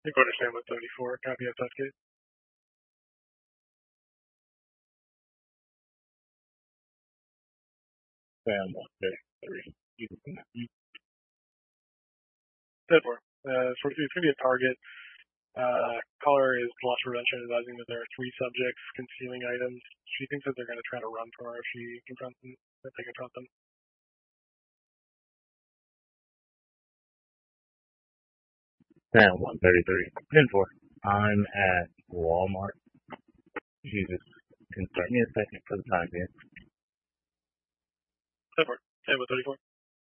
Recorder Sam with 34, copy of test case. Sam 133. Dead 4. 43 is going to be a target. Caller is loss prevention, advising that there are 3 subjects concealing items. She thinks that they're going to try to run from her if she confronts them, if they confront them. Sam 133. 10-4. I'm at Walmart. Jesus, can start me a second for the time being. Dead 4. Sam with 34.